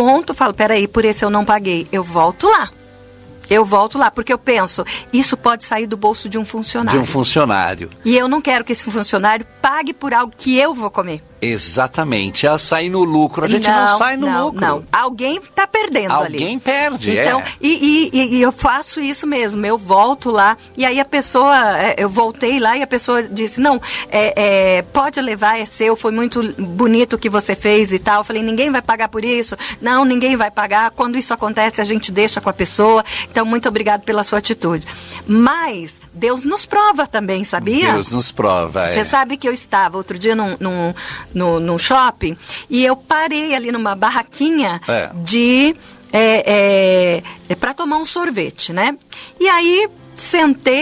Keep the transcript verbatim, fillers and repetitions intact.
conto, falo, peraí, por esse eu não paguei, eu volto lá. Eu volto lá, porque eu penso, isso pode sair do bolso de um funcionário. De um funcionário. E eu não quero que esse funcionário pague por algo que eu vou comer. Exatamente, ela sai no lucro, a gente não, não sai no não, lucro. Não, alguém está perdendo alguém ali. Alguém perde, então, é. E, e, e eu faço isso mesmo, eu volto lá, e aí a pessoa, eu voltei lá e a pessoa disse, não, é, é, pode levar, é seu, foi muito bonito o que você fez e tal. Eu falei, ninguém vai pagar por isso? Não, ninguém vai pagar. Quando isso acontece, a gente deixa com a pessoa. Então, muito obrigado pela sua atitude. Mas Deus nos prova também, sabia? Deus nos prova, é. Você sabe que eu estava outro dia num, num, num, num shopping e eu parei ali numa barraquinha é. de é, é, é, para tomar um sorvete, né? E aí sentei